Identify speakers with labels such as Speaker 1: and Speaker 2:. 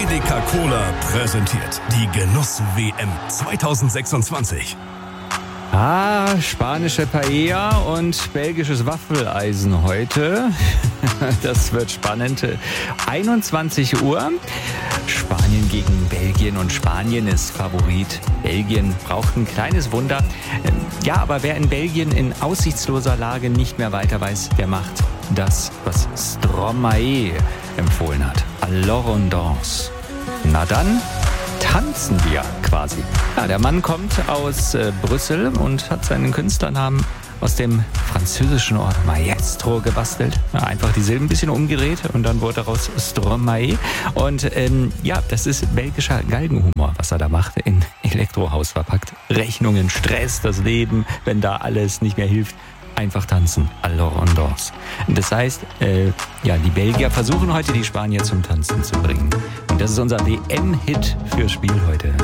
Speaker 1: Edeka Cola präsentiert die Genuss-WM 2026.
Speaker 2: Spanische Paella und belgisches Waffeleisen heute. Das wird spannend. 21 Uhr. Spanien gegen Belgien und Spanien ist Favorit. Belgien braucht ein kleines Wunder. Ja, aber wer in Belgien in aussichtsloser Lage nicht mehr weiter weiß, der macht das, was Stromae empfohlen hat. Alors on danse. Na dann tanzen wir quasi. Ja, der Mann kommt aus Brüssel und hat seinen Künstlernamen aus dem französischen Ort Maestro gebastelt. Ja, einfach die Silben ein bisschen umgedreht und dann wurde daraus Stromae. Und das ist belgischer Galgenhumor, was er da macht, in Elektrohaus verpackt. Rechnungen, Stress, das Leben, wenn da alles nicht mehr hilft. Einfach tanzen, alors on danse. Das heißt, die Belgier versuchen heute die Spanier zum Tanzen zu bringen. Und das ist unser WM-Hit für Spiel heute.